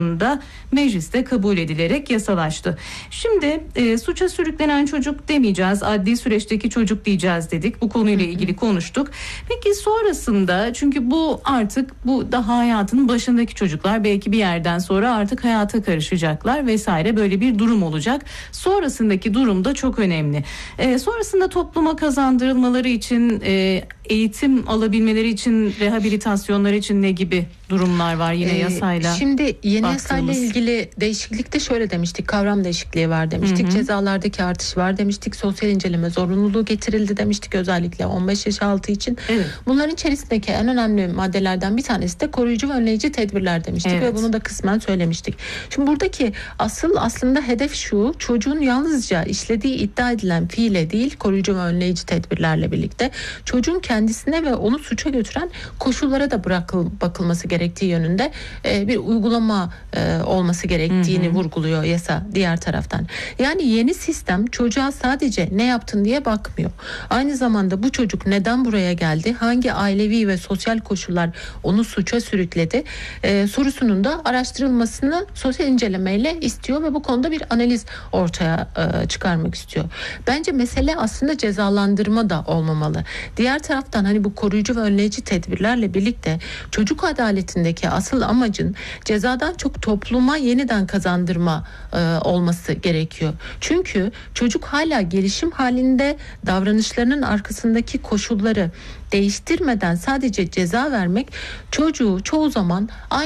da mecliste kabul edilerek yasalaştı. Şimdi suça sürüklenen çocuk demeyeceğiz, adli süreçteki çocuk diyeceğiz dedik. Bu konuyla ilgili konuştuk. Peki sonrasında, çünkü bu artık bu daha hayatının başındaki çocuklar, belki bir yerden sonra artık hayata karışacaklar vesaire, böyle bir durum olacak. Sonrasındaki durum da çok önemli. Sonrasında topluma kazandırılmaları için, eğitim alabilmeleri için, rehabilitasyonları için ne gibi durumlar var yine yasayla? Şimdi yeni yasayla ilgili değişiklikte şöyle demiştik, kavram değişikliği var demiştik, cezalardaki artış var demiştik, sosyal inceleme zorunluluğu getirildi demiştik, özellikle 15 yaş altı için. Evet. Bunların içerisindeki en önemli maddelerden bir tanesi de koruyucu ve önleyici tedbirler demiştik, evet. Ve bunu da kısmen söylemiştik. Şimdi buradaki aslında hedef şu: çocuğun yalnızca işlediği iddia edilen fiile değil, koruyucu ve önleyici tedbirlerle birlikte çocuğun kendisine ve onu suça götüren koşullara da bakılması gerektiği yönünde bir uygulama olması gerektiğini vurguluyor yasa diğer taraftan. Yani yeni sistem çocuğa sadece ne yaptın diye bakmıyor. Aynı zamanda bu çocuk neden buraya geldi, hangi ailevi ve sosyal koşullar onu suça sürükledi sorusunun da araştırılmasını sosyal incelemeyle istiyor ve bu konuda bir analiz ortaya çıkarmak istiyor. Bence mesele aslında cezalandırma da olmamalı. Diğer taraftan hani bu koruyucu ve önleyici tedbirlerle birlikte çocuk adaletindeki asıl amacın cezadan çok topluma yeniden kazandırma olması gerekiyor. Çünkü çocuk hala gelişim halinde, davranışlarının arkasındaki koşulları değiştirmeden sadece ceza vermek çocuğu çoğu zaman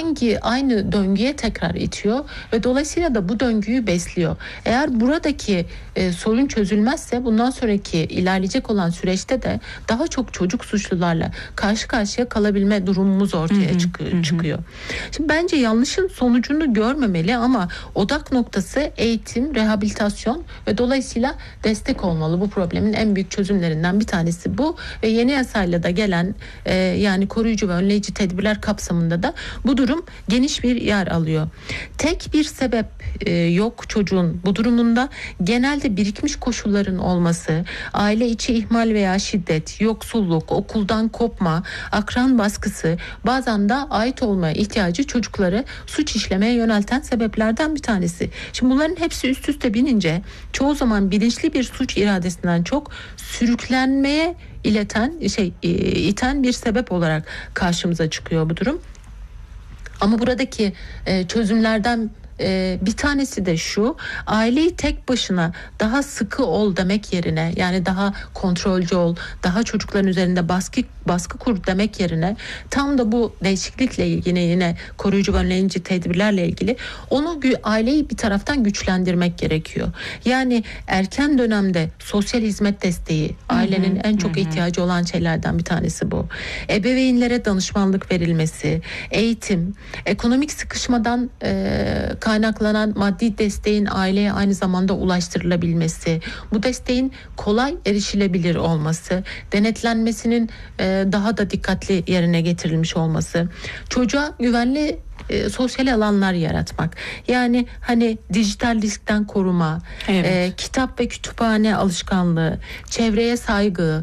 aynı döngüye tekrar itiyor ve dolayısıyla da bu döngüyü besliyor. Eğer buradaki sorun çözülmezse bundan sonraki ilerleyecek olan süreçte de daha çok çocuk suçlularla karşı karşıya kalabilme durumumuz ortaya çıkıyor. Şimdi bence yanlışın sonucunu görmemeli ama odak noktası eğitim, rehabilitasyon ve dolayısıyla destek olmalı. Bu problemin en büyük çözümlerinden bir tanesi bu ve yeni yasayla da gelen yani koruyucu ve önleyici tedbirler kapsamında da bu durum geniş bir yer alıyor. Tek bir sebep yok çocuğun bu durumunda. Genelde birikmiş koşulların olması, aile içi ihmal veya şiddet, yoksulluk, okuldan kopma, akran baskısı, bazen de ait olmaya ihtiyacı çocukları suç işlemeye yönelten sebeplerden bir tanesi. Şimdi bunların hepsi üst üste binince çoğu zaman bilinçli bir suç iradesinden çok sürüklenmeye iten bir sebep olarak karşımıza çıkıyor bu durum. Ama buradaki çözümlerden bir tanesi de şu: aileyi tek başına daha sıkı ol demek yerine, yani daha kontrolcü ol, daha çocukların üzerinde baskı kur demek yerine, tam da bu değişiklikle yine koruyucu ve önleyici tedbirlerle ilgili aileyi bir taraftan güçlendirmek gerekiyor. Yani erken dönemde sosyal hizmet desteği ailenin en çok ihtiyacı olan şeylerden bir tanesi bu. Ebeveynlere danışmanlık verilmesi, eğitim, ekonomik sıkışmadan kaynaklanan maddi desteğin aileye aynı zamanda ulaştırılabilmesi, bu desteğin kolay erişilebilir olması, denetlenmesinin daha da dikkatli yerine getirilmiş olması, çocuğa güvenli sosyal alanlar yaratmak. Yani hani dijital riskten koruma, evet. Kitap ve kütüphane alışkanlığı, çevreye saygı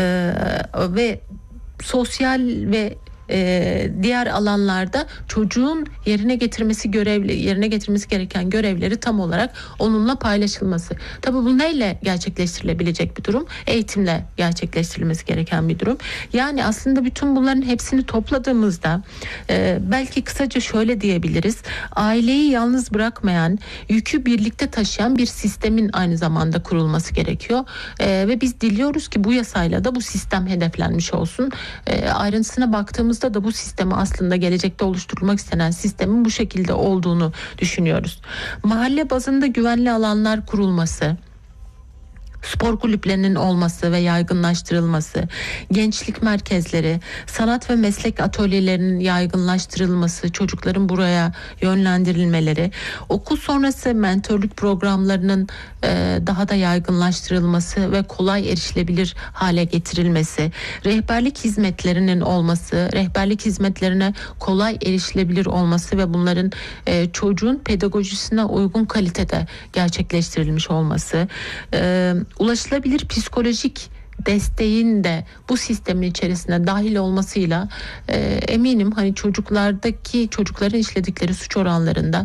ve sosyal ve diğer alanlarda çocuğun yerine getirmesi gereken görevleri tam olarak onunla paylaşılması. Tabii bu neyle gerçekleştirilebilecek bir durum? Eğitimle gerçekleştirilmesi gereken bir durum. Yani aslında bütün bunların hepsini topladığımızda belki kısaca şöyle diyebiliriz: aileyi yalnız bırakmayan, yükü birlikte taşıyan bir sistemin aynı zamanda kurulması gerekiyor. Ve biz diliyoruz ki bu yasayla da bu sistem hedeflenmiş olsun. Ayrıntısına baktığımız da bu sistemi, aslında gelecekte oluşturulmak istenen sistemin bu şekilde olduğunu düşünüyoruz. Mahalle bazında güvenli alanlar kurulması, spor kulüplerinin olması ve yaygınlaştırılması, gençlik merkezleri, sanat ve meslek atölyelerinin yaygınlaştırılması, çocukların buraya yönlendirilmeleri, okul sonrası mentörlük programlarının daha da yaygınlaştırılması ve kolay erişilebilir hale getirilmesi, rehberlik hizmetlerinin olması, rehberlik hizmetlerine kolay erişilebilir olması ve bunların çocuğun pedagojisine uygun kalitede gerçekleştirilmiş olması, ulaşılabilir psikolojik desteğin de bu sistemin içerisine dahil olmasıyla eminim hani çocukların işledikleri suç oranlarında